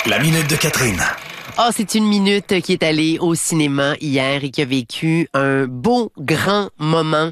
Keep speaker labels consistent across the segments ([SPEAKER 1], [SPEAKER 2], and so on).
[SPEAKER 1] La minute de Catherine.
[SPEAKER 2] Oh, c'est une minute qui est allée au cinéma hier et qui a vécu un beau, grand moment.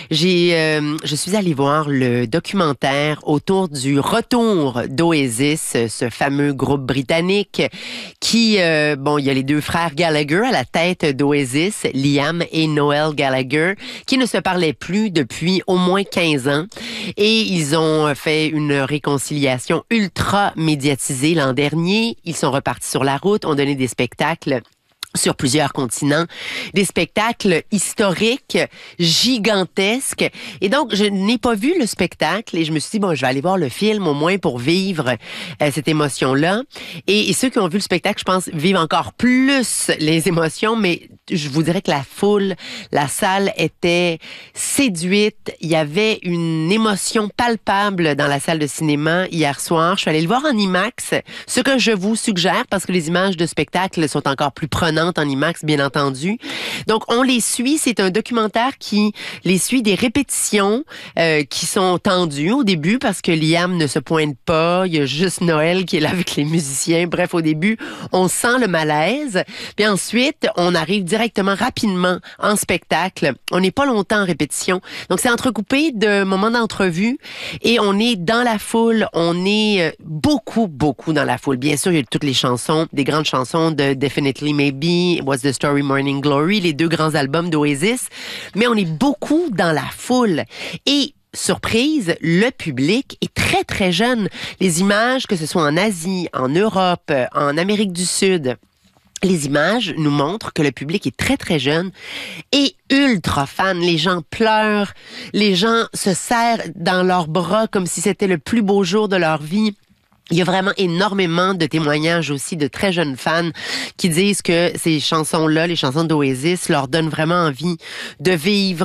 [SPEAKER 2] Je suis allée voir le documentaire autour du retour d'Oasis, ce fameux groupe britannique qui, il y a les deux frères Gallagher à la tête d'Oasis, Liam et Noel Gallagher, qui ne se parlaient plus depuis au moins 15 ans. Et ils ont fait une réconciliation ultra médiatisée l'an dernier. Ils sont repartis sur la route, ont donné des spectacles sur plusieurs continents, des spectacles historiques, gigantesques. Et donc, je n'ai pas vu le spectacle et je me suis dit, je vais aller voir le film au moins pour vivre cette émotion-là. Et ceux qui ont vu le spectacle, je pense, vivent encore plus les émotions, mais je vous dirais que la foule, la salle était séduite. Il y avait une émotion palpable dans la salle de cinéma hier soir. Je suis allée le voir en IMAX, ce que je vous suggère parce que les images de spectacle sont encore plus prenantes en IMAX, bien entendu. Donc, on les suit. C'est un documentaire qui les suit des répétitions qui sont tendues au début parce que Liam ne se pointe pas. Il y a juste Noël qui est là avec les musiciens. Bref, au début, on sent le malaise. Puis ensuite, on arrive directement, rapidement en spectacle. On n'est pas longtemps en répétition. Donc, c'est entrecoupé de moments d'entrevue et on est dans la foule. On est beaucoup dans la foule. Bien sûr, il y a toutes les chansons, des grandes chansons de Definitely Maybe, What's the Story, Morning Glory, les deux grands albums d'Oasis. Mais on est beaucoup dans la foule. Et surprise, le public est très jeune. Les images, que ce soit en Asie, en Europe, en Amérique du Sud, les images nous montrent que le public est très jeune et ultra fan. Les gens pleurent, les gens se serrent dans leurs bras comme si c'était le plus beau jour de leur vie. Il y a vraiment énormément de témoignages aussi de très jeunes fans qui disent que ces chansons-là, les chansons d'Oasis, leur donnent vraiment envie de vivre